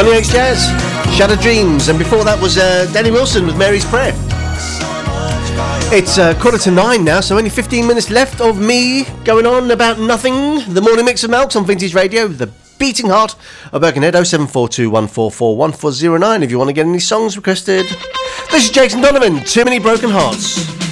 Johnny Oates Jazz, Shattered Dreams, and before that was Danny Wilson with Mary's Prayer. It's 9:15 now, so only 15 minutes left of me going on about nothing. The morning mix of Malks on Vintage Radio, the beating heart of Birkenhead. 07421441409 if you want to get any songs requested. This is Jason Donovan, Too Many Broken Hearts.